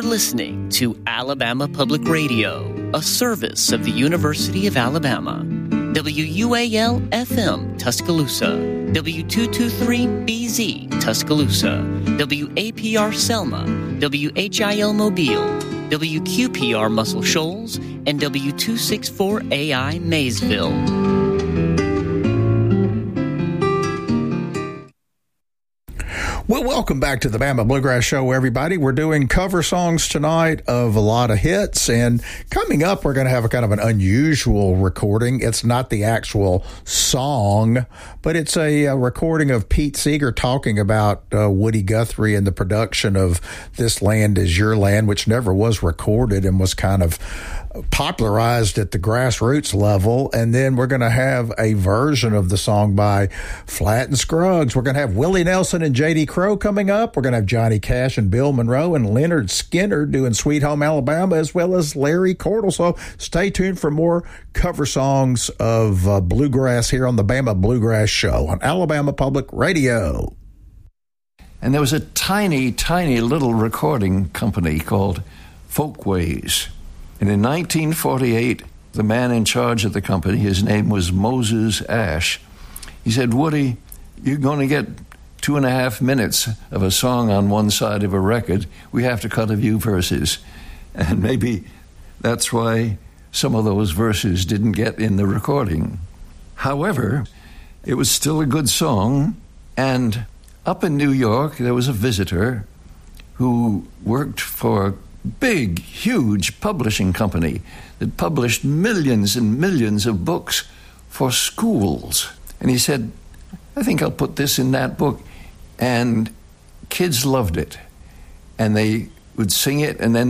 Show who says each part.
Speaker 1: listening to Alabama Public Radio, a service of the University of Alabama. WUAL-FM Tuscaloosa, W223BZ Tuscaloosa, WAPR Selma, WHIL Mobile, WQPR Muscle Shoals, and W264AI Maysville.
Speaker 2: Well, welcome back to the Bama Bluegrass Show, everybody. We're doing cover songs tonight of a lot of hits, and coming up, we're going to have a kind of an unusual recording. It's not the actual song, but it's a recording of Pete Seeger talking about Woody Guthrie and the production of This Land Is Your Land, which never was recorded and was kind of popularized at the grassroots level. And then we're going to have a version of the song by Flatt and Scruggs. We're going to have Willie Nelson and J.D. Crowe coming up. We're going to have Johnny Cash and Bill Monroe and Leonard Skinner doing Sweet Home Alabama, as well as Larry Cordell. So stay tuned for more cover songs of bluegrass here on the Bama Bluegrass Show on Alabama Public Radio.
Speaker 3: And there was a tiny, tiny little recording company called Folkways. And in 1948, the man in charge of the company, his name was Moses Ash, he said, "Woody, you're going to get 2.5 minutes of a song on one side of a record. We have to cut a few verses." And maybe that's why some of those verses didn't get in the recording. However, it was still a good song. And up in New York, there was a visitor who worked for a big, huge publishing company that published millions and millions of books for schools. And he said, "I think I'll put this in that book." And kids loved it. And they would sing it, and then